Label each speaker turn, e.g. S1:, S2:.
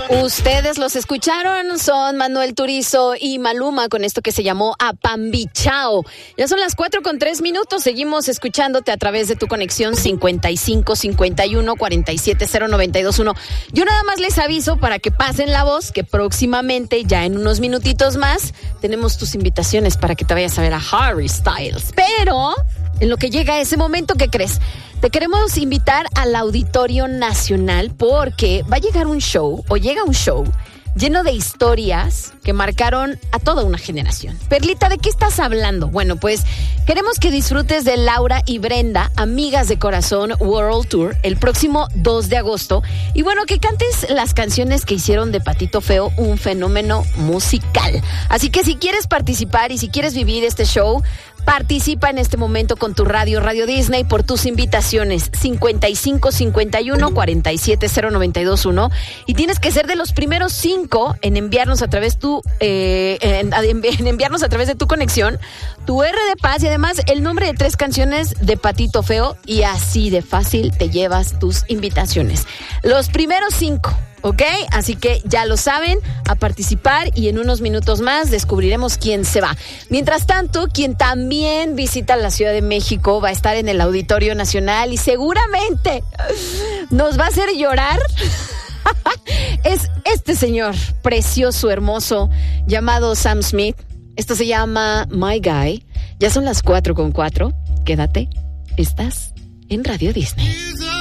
S1: Ustedes los escucharon, son Manuel Turizo y Maluma con esto que se llamó Apambichao. Ya son las 4:03, seguimos escuchándote a través de tu conexión 55 51 47 0921. Yo nada más les aviso para que pasen la voz que próximamente, ya en unos minutitos más, tenemos tus invitaciones para que te vayas a ver a Harry Styles. Pero en lo que llega ese momento, ¿qué crees? Te queremos invitar al Auditorio Nacional porque va a llegar un show, o llega un show, lleno de historias que marcaron a toda una generación. Perlita, ¿de qué estás hablando? Bueno, pues queremos que disfrutes de Laura y Brenda, Amigas de Corazón World Tour, el próximo 2 de agosto. Y bueno, que cantes las canciones que hicieron de Patito Feo un fenómeno musical. Así que si quieres participar y si quieres vivir este show, participa en este momento con tu Radio Disney por tus invitaciones 55 51 47 0921 y tienes que ser de los primeros 5 en enviarnos a través enviarnos a través de tu conexión tu R de paz y además el nombre de 3 canciones de Patito Feo y así de fácil te llevas tus invitaciones. Los primeros 5. ¿Ok? Así que ya lo saben, a participar y en unos minutos más descubriremos quién se va. Mientras tanto, quien también visita la Ciudad de México va a estar en el Auditorio Nacional y seguramente nos va a hacer llorar. Es este señor precioso, hermoso, llamado Sam Smith. Esto se llama My Guy. Ya son las 4:04. Quédate, estás en Radio Disney.